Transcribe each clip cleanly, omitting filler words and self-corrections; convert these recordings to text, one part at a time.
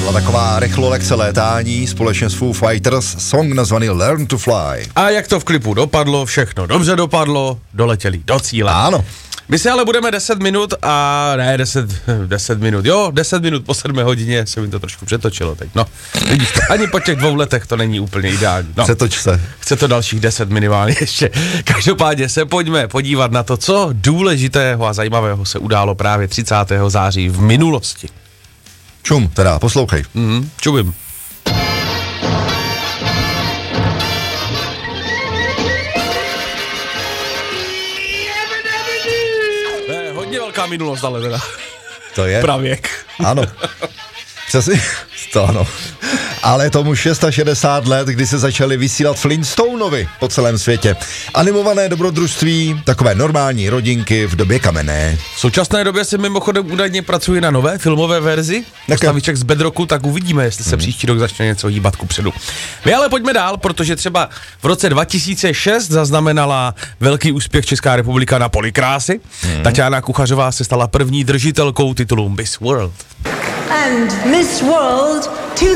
byla taková rychlolekce létání společně s Foo Fighters, song nazvaný Learn to Fly. A jak to v klipu dopadlo, všechno dobře dopadlo, doletěli do cíle. Ano. My si ale budeme 10 minut a ne 10 minut, jo, 10 minut po 7 hodině se mi to trošku přetočilo teď, no. Vidíš to, ani po těch 2 letech to není úplně ideální. No. Přetoč se. Chce to dalších 10 minimálně ještě. Každopádně se pojďme podívat na to, co důležitého a zajímavého se událo právě 30. září v minulosti. Čum, teda, poslouchej. Čumím. Velká minulost, ale teda. To je? Pravěk. Ano. Přesně, to ano. Ale tomu 660 let, kdy se začaly vysílat Flintstonovi po celém světě. Animované dobrodružství, takové normální rodinky v době kamenné. V současné době se mimochodem údajně pracuje na nové filmové verzi postaviček z Bedrocku, tak uvidíme, jestli se příští rok začne něco hýbat kupředu. My ale pojďme dál, protože třeba v roce 2006 zaznamenala velký úspěch Česká republika na Polikrásy. Tatiana Kuchařová se stala první držitelkou titulu Miss World. And Miss World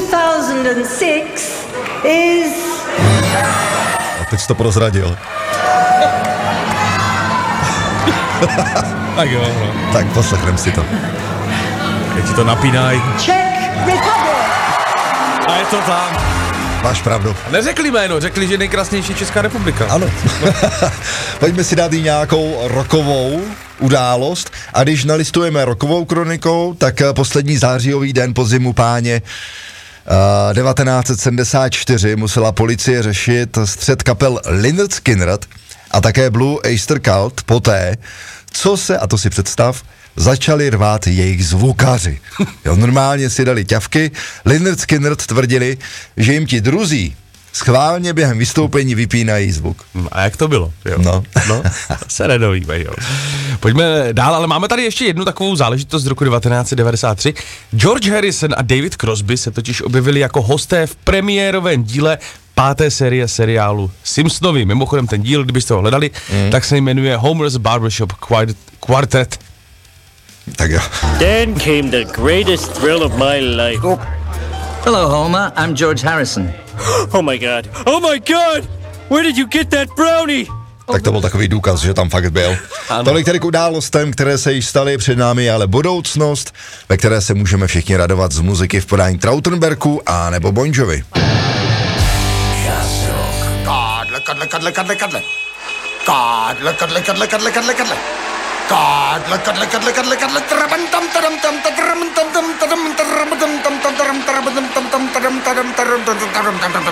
2006 is... A teď jsi to prozradil. Tak jo, no. Tak poslechneme si to. Teď ti to napínaj. Czech Republic. A je to tam. Máš pravdu. Neřekli jméno, řekli, že nejkrásnější Česká republika. Ano. Pojďme si dát i nějakou rokovou událost. A když nalistujeme rokovou kronikou, tak poslední zářijový den podzimu páně 1974 musela policie řešit střet kapel Lynyrd Skynyrd a také Blue Oyster Cult poté, co se, a to si představ, začali rvát jejich zvukaři. Jo, normálně si dali ťavky, Lynyrd Skynyrd tvrdili, že jim ti druzí schválně během vystoupení vypínají zvuk. A jak to bylo? Jo. No. Se nedovíme, jo. Pojďme dál, ale máme tady ještě jednu takovou záležitost z roku 1993. George Harrison a David Crosby se totiž objevili jako hosté v premiérovém díle 5. série seriálu Simpsonovi. Mimochodem ten díl, kdybyste ho hledali, tak se jmenuje Homer's Barbershop Quartet. Tak jo. Then came the greatest thrill of my life. Hello, Homer. I'm George Harrison. Oh my God! Oh my God! Where did you get that brownie? Tak to byl takový důkaz, že tam fakt byl. Tolik tedy k událostem, které se již staly, před námi ale budoucnost, ve které se můžeme všichni radovat z muziky v podání Trautenbergu a nebo Bon Jovi. Kadle. Kadle.